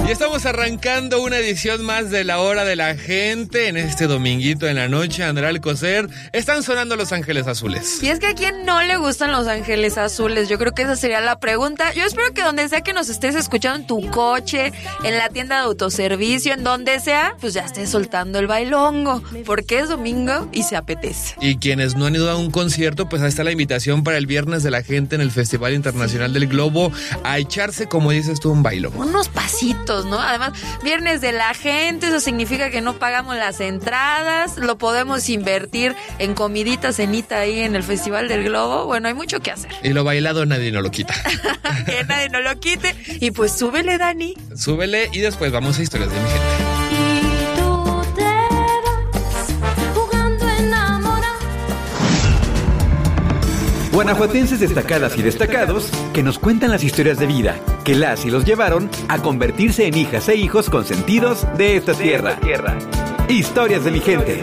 Y estamos arrancando una edición más de La Hora de la Gente. En este dominguito en la noche, Andrea Alcocer, están sonando Los Ángeles Azules. Y es que a quién no le gustan Los Ángeles Azules, yo creo que esa sería la pregunta. Yo espero que donde sea que nos estés escuchando, en tu coche, en la tienda de autoservicio, en donde sea, pues ya estés soltando el bailongo, porque es domingo y se apetece. Y quienes no han ido a un concierto, pues ahí está la invitación para el Viernes de la Gente en el Festival Internacional del Globo, a echarse, como dices tú, un bailongo. Unos pasitos, ¿no? Además, Viernes de la Gente, eso significa que no pagamos las entradas, lo podemos invertir en comidita, cenita ahí en el Festival del Globo. Bueno, hay mucho que hacer. Y lo bailado nadie nos lo quita. Que nadie nos lo quite. Y pues súbele, Dani. Súbele y después vamos a Historias de mi Gente. Guanajuatenses destacadas y destacados que nos cuentan las historias de vida que las y los llevaron a convertirse en hijas e hijos consentidos de esta tierra. Historias de mi gente.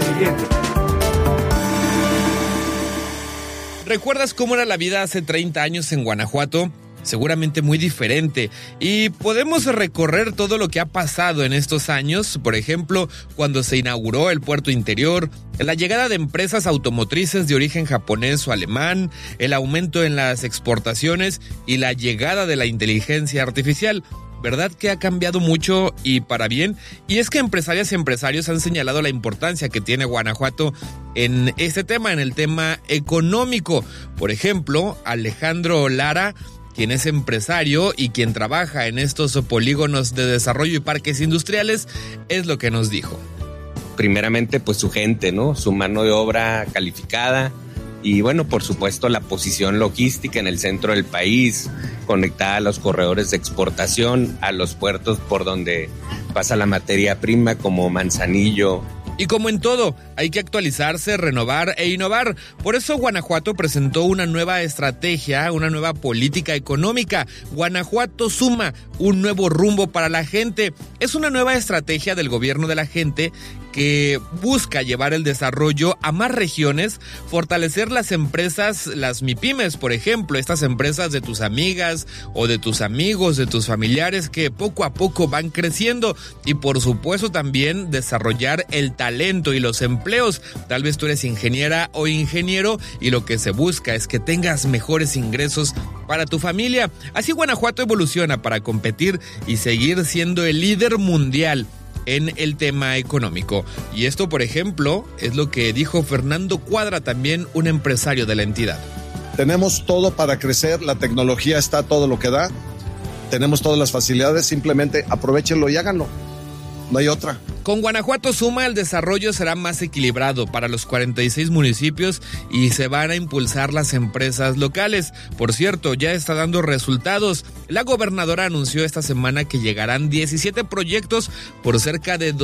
¿Recuerdas cómo era la vida hace 30 años en Guanajuato? Seguramente muy diferente, y podemos recorrer todo lo que ha pasado en estos años, por ejemplo, cuando se inauguró el puerto interior, la llegada de empresas automotrices de origen japonés o alemán, el aumento en las exportaciones y la llegada de la inteligencia artificial. ¿Verdad que ha cambiado mucho y para bien? Y es que empresarias y empresarios han señalado la importancia que tiene Guanajuato en este tema, en el tema económico. Por ejemplo, Alejandro Lara, quien es empresario y quien trabaja en estos polígonos de desarrollo y parques industriales, es lo que nos dijo. Primeramente, pues su gente, ¿no? Su mano de obra calificada y, bueno, por supuesto, la posición logística en el centro del país, conectada a los corredores de exportación, a los puertos por donde pasa la materia prima como Manzanillo. Y como en todo, hay que actualizarse, renovar e innovar. Por eso Guanajuato presentó una nueva estrategia, una nueva política económica. Guanajuato Suma, un nuevo rumbo para la gente. Es una nueva estrategia del gobierno de la gente que busca llevar el desarrollo a más regiones, fortalecer las empresas, las MIPYMES, por ejemplo, estas empresas de tus amigas o de tus amigos, de tus familiares que poco a poco van creciendo, y por supuesto también desarrollar el talento y los empleos. Tal vez tú eres ingeniera o ingeniero y lo que se busca es que tengas mejores ingresos para tu familia. Así Guanajuato evoluciona para competir y seguir siendo el líder mundial en el tema económico. Y esto, por ejemplo, es lo que dijo Fernando Cuadra, también un empresario de la entidad. Tenemos todo para crecer, la tecnología está todo lo que da, tenemos todas las facilidades, simplemente aprovechenlo y háganlo. No hay otra. Con Guanajuato Suma, el desarrollo será más equilibrado para los 46 municipios y se van a impulsar las empresas locales. Por cierto, ya está dando resultados. La gobernadora anunció esta semana que llegarán 17 proyectos por cerca de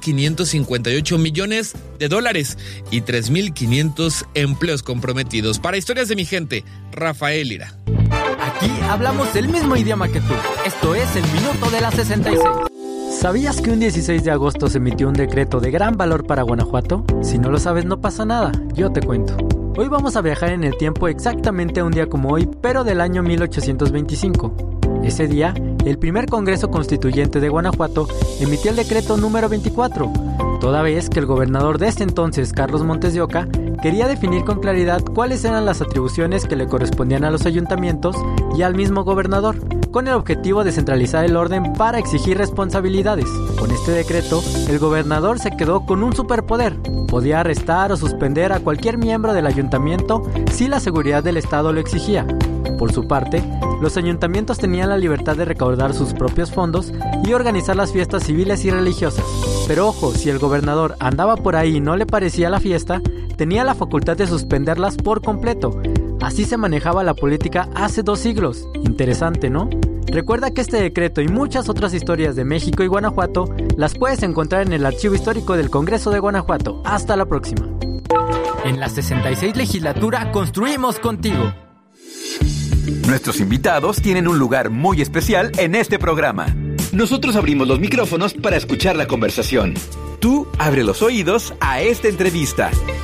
$2,558 millones y 3,500 empleos comprometidos. Para Historias de mi Gente, Rafael Lira. Aquí hablamos el mismo idioma que tú. Esto es el Minuto de la 66. ¿Sabías que un 16 de agosto se emitió un decreto de gran valor para Guanajuato? Si no lo sabes, no pasa nada, yo te cuento. Hoy vamos a viajar en el tiempo exactamente a un día como hoy, pero del año 1825. Ese día, el primer Congreso Constituyente de Guanajuato emitió el decreto número 24, toda vez que el gobernador de ese entonces, Carlos Montes de Oca, quería definir con claridad cuáles eran las atribuciones que le correspondían a los ayuntamientos y al mismo gobernador, con el objetivo de centralizar el orden para exigir responsabilidades. Con este decreto, el gobernador se quedó con un superpoder. Podía arrestar o suspender a cualquier miembro del ayuntamiento si la seguridad del Estado lo exigía. Por su parte, los ayuntamientos tenían la libertad de recaudar sus propios fondos y organizar las fiestas civiles y religiosas. Pero ojo, si el gobernador andaba por ahí y no le parecía la fiesta, tenía la facultad de suspenderlas por completo. Así se manejaba la política hace 2 siglos. Interesante, ¿no? Recuerda que este decreto y muchas otras historias de México y Guanajuato las puedes encontrar en el Archivo Histórico del Congreso de Guanajuato. Hasta la próxima. En la 66 legislatura construimos contigo. Nuestros invitados tienen un lugar muy especial en este programa. Nosotros abrimos los micrófonos para escuchar la conversación. Tú abre los oídos a esta entrevista